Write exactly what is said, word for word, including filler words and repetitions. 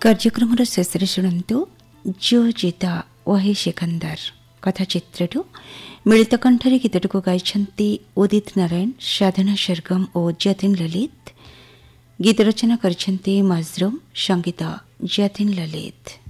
କାର୍ଯ୍ୟକ୍ରମର ଶେଷରେ ଶୁଣନ୍ତୁ ଜୋ ଜିତା ଓହେ ସିକନ୍ଦର କଥାଚିତ୍ରରୁ ମିଳିତ କଣ୍ଠରେ ଗୀତଟିକୁ ଗାଇଛନ୍ତି ଉଦିତ ନାରାୟଣ, ସାଧନା ସରଗମ ଓ ଯତୀନ ଲଲିତ। ଗୀତ ରଚନା କରିଛନ୍ତି ମଜରୁମ, ସଙ୍ଗୀତ ଯତୀନ ଲଲିତ।